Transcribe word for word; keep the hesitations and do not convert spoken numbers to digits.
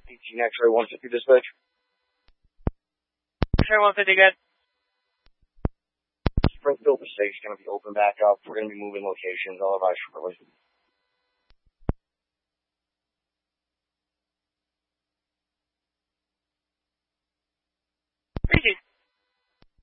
eighteen X-ray one fifty dispatch. X-ray one fifty, good. Springfield Six is going to be open back up. We're going to be moving locations. I'll advise shortly.